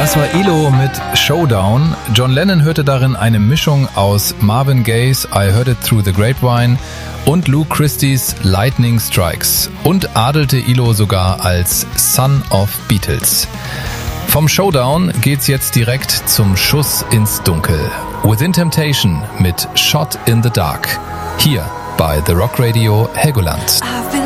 Das war ELO mit Showdown. John Lennon hörte darin eine Mischung aus Marvin Gaye's I Heard It Through the Grapevine und Lou Christie's Lightning Strikes und adelte ELO sogar als Son of Beatles. Vom Showdown geht's jetzt direkt zum Schuss ins Dunkel. Within Temptation mit Shot in the Dark. Hier bei The Rock Radio Helgoland.